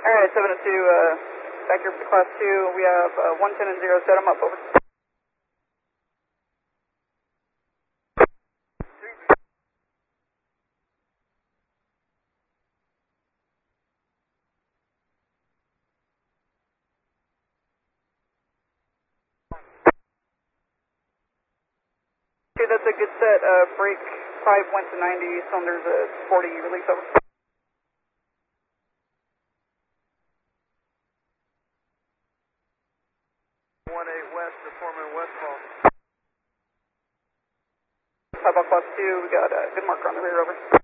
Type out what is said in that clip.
Alright, 7 to 2, back here for class 2. We have 110 and 0, set them up, over. Okay, that's a good set. Brake pipe went to 90, cylinders 40, release over. 18 west to Foreman West Hall. Top off class 2, we got a good marker on the rear, over.